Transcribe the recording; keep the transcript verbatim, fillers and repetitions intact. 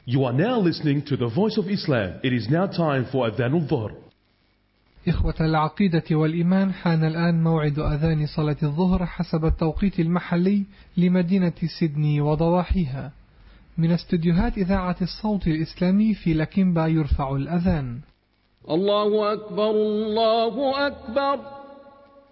You are now listening to the Voice of Islam. It is now time for Adhan al-Dhuhr. إخوة العقيدة والإيمان، حان الآن موعد أذان صلاة الظهر حسب التوقيت المحلي لمدينة سيدني وضواحيها. من استديوهات إذاعة الصوت الإسلامي في لكيمبا يرفع الأذان. الله أكبر الله أكبر.